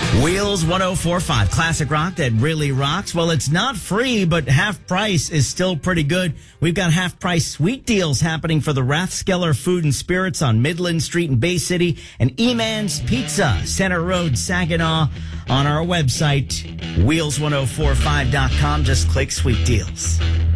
Wheels 1045, classic rock that really rocks. Well, it's not free, but half price is still pretty good. We've got half price sweet deals happening for the Rathskeller Food and Spirits on Midland Street in Bay City and E-Man's Pizza, Center Road, Saginaw. On our website, wheels1045.com. Just click sweet deals.